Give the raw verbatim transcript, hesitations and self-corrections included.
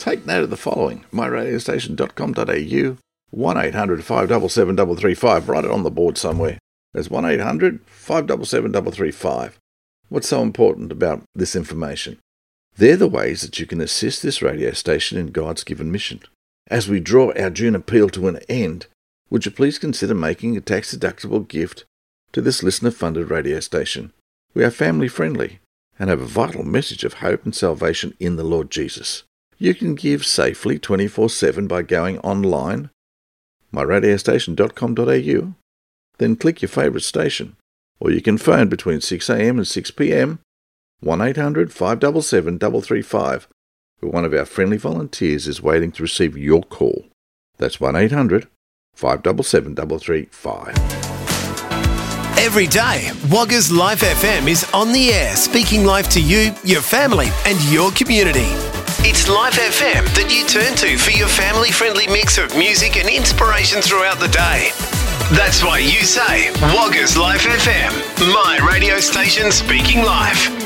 take note of the following: my radio station dot com dot a u, one eight hundred five seven seven three three five. Write it on the board somewhere. There's one eight hundred five seven seven three three five. What's so important about this information? They're the ways that you can assist this radio station in God's given mission. As we draw our June appeal to an end, would you please consider making a tax-deductible gift to this listener-funded radio station? We are family-friendly and have a vital message of hope and salvation in the Lord Jesus. You can give safely twenty-four seven by going online, my radio station dot com dot a u, then click your favourite station, or you can phone between six a m and six p m, one eight hundred five seven seven three three five, where one of our friendly volunteers is waiting to receive your call. That's one eight hundred five seven seven three three five. Every day, Wagga's Life F M is on the air, speaking life to you, your family and your community. It's Life F M that you turn to for your family-friendly mix of music and inspiration throughout the day. That's why you say Wagga's Life F M, my radio station speaking life.